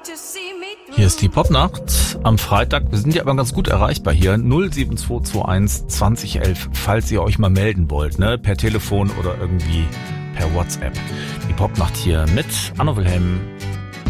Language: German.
Hier ist die Popnacht am Freitag. Wir sind ja aber ganz gut erreichbar hier. 07221 2011, falls ihr euch mal melden wollt, ne? Per Telefon oder irgendwie per WhatsApp. Die Popnacht hier mit Anno Wilhelm